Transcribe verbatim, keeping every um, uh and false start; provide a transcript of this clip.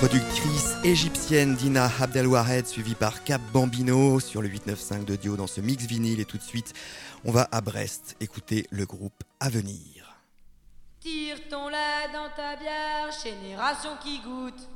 productrice égyptienne Dina Abdelwahed, suivie par Cap Bambino sur le huit neuf cinq de Dio dans ce mix vinyle. Et tout de suite, on va à Brest écouter le groupe Avenir. Tire ton lait dans ta bière, génération qui goûte.